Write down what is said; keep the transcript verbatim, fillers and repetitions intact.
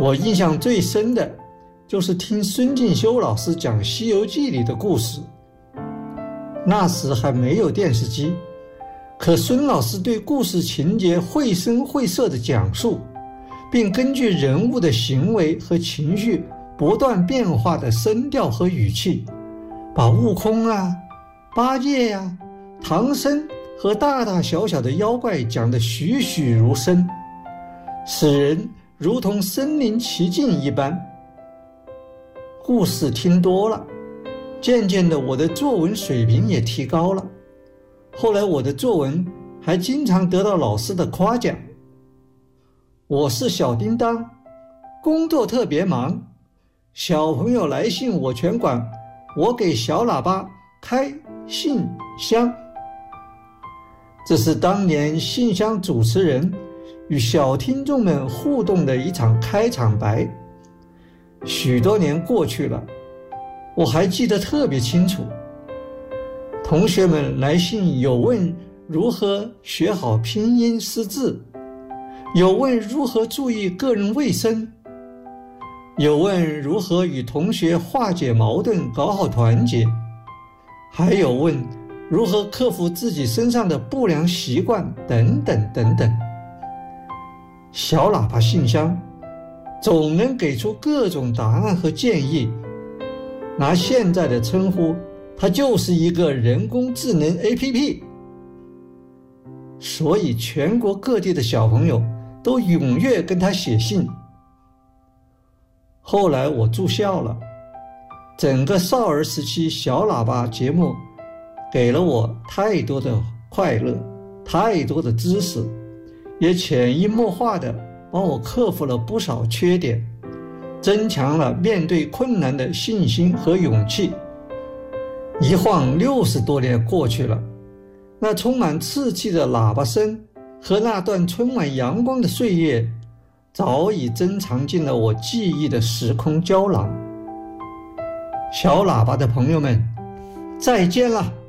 我印象最深的就是听孙敬修老师讲《西游记》里的故事。那时还没有电视机，可孙老师对故事情节绘声绘色的讲述，并根据人物的行为和情绪不断变化的声调和语气，把悟空啊、八戒呀、啊、唐僧和大大小小的妖怪讲得栩栩如生，使人如同身临其境一般。故事听多了，渐渐的我的作文水平也提高了。后来我的作文还经常得到老师的夸奖。我是小叮当，工作特别忙，小朋友来信我全管，我给小喇叭开信箱。这是当年信箱主持人与小听众们互动的一场开场白。许多年过去了，我还记得特别清楚。同学们来信有问如何学好拼音识字，有问如何注意个人卫生，有问如何与同学化解矛盾搞好团结，还有问如何克服自己身上的不良习惯等等等等。小喇叭信箱总能给出各种答案和建议，拿现在的称呼，它就是一个人工智能 A P P。 所以全国各地的小朋友都踊跃跟他写信。后来我住校了，整个少儿时期小喇叭节目给了我太多的快乐，太多的知识，也潜移默化地帮我克服了不少缺点，增强了面对困难的信心和勇气。一晃六十多年过去了，那充满刺激的喇叭声和那段充满阳光的岁月，早已珍藏进了我记忆的时空胶囊。小喇叭的朋友们，再见了。